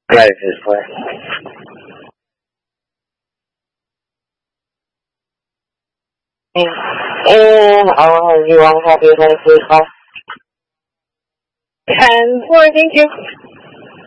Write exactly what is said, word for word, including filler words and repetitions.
Life is for. And uh, you want to have your life with us? And four, thank you.